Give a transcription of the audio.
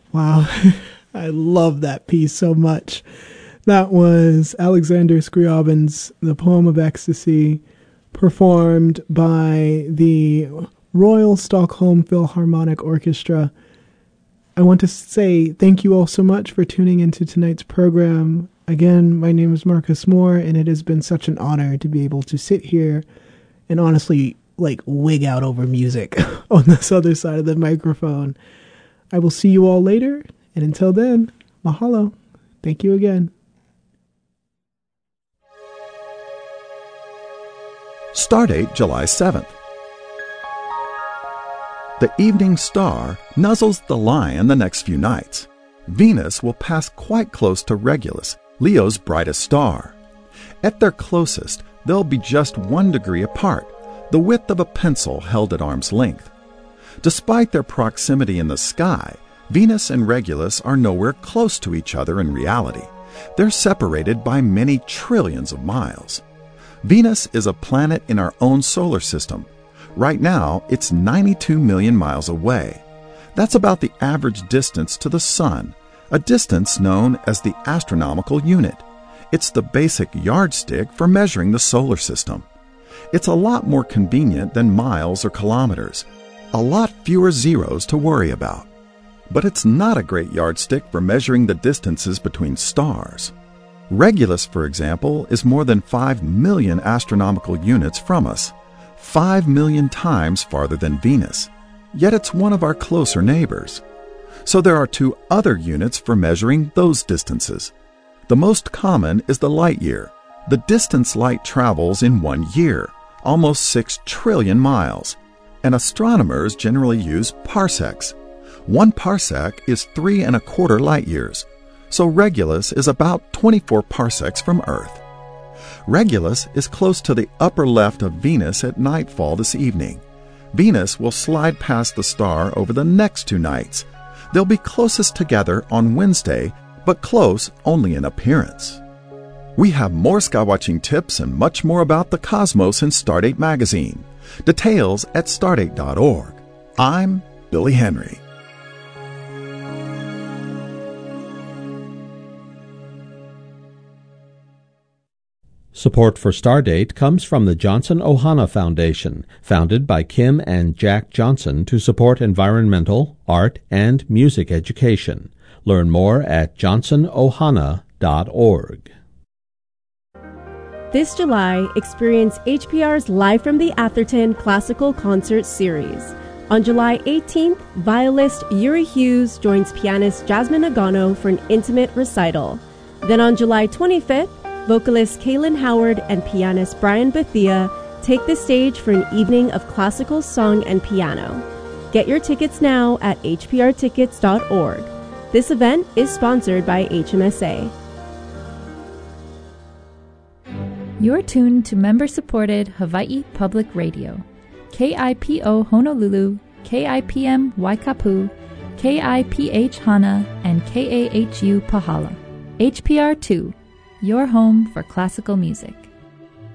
Wow. I love that piece so much. That was Alexander Scriabin's The Poem of Ecstasy, performed by the Royal Stockholm Philharmonic Orchestra. I want to say thank you all so much for tuning into tonight's program. Again, my name is Marcus Moore, and it has been such an honor to be able to sit here and honestly, wig out over music on this other side of the microphone. I will see you all later, and until then, mahalo. Thank you again. Stardate July 7th. The evening star nuzzles the Lion the next few nights. Venus will pass quite close to Regulus, Leo's brightest star. At their closest, they'll be just 1 degree apart, the width of a pencil held at arm's length. Despite their proximity in the sky, Venus and Regulus are nowhere close to each other in reality. They're separated by many trillions of miles. Venus is a planet in our own solar system. Right now, it's 92 million miles away. That's about the average distance to the Sun, a distance known as the astronomical unit. It's the basic yardstick for measuring the solar system. It's a lot more convenient than miles or kilometers. A lot fewer zeros to worry about. But it's not a great yardstick for measuring the distances between stars. Regulus, for example, is more than 5 million astronomical units from us, 5 million times farther than Venus. Yet it's one of our closer neighbors. So there are 2 other units for measuring those distances. The most common is the light year, the distance light travels in 1 year, almost 6 trillion miles. And astronomers generally use parsecs. 1 parsec is 3 1/4 light years. So Regulus is about 24 parsecs from Earth. Regulus is close to the upper left of Venus at nightfall this evening. Venus will slide past the star over the next 2 nights. They'll be closest together on Wednesday, but close only in appearance. We have more skywatching tips and much more about the cosmos in Stardate magazine. Details at stardate.org. I'm Billy Henry. Support for Stardate comes from the Johnson Ohana Foundation, founded by Kim and Jack Johnson to support environmental, art, and music education. Learn more at johnsonohana.org. This July, experience HPR's Live from the Atherton Classical Concert Series. On July 18th, violist Yuri Hughes joins pianist Jasmine Agano for an intimate recital. Then on July 25th, vocalist Kaylin Howard and pianist Brian Bethia take the stage for an evening of classical song and piano. Get your tickets now at hprtickets.org. This event is sponsored by HMSA. You're tuned to member-supported Hawaii Public Radio. KIPO Honolulu, KIPM Waikapu, KIPH Hana, and KAHU Pahala. HPR2, your home for classical music.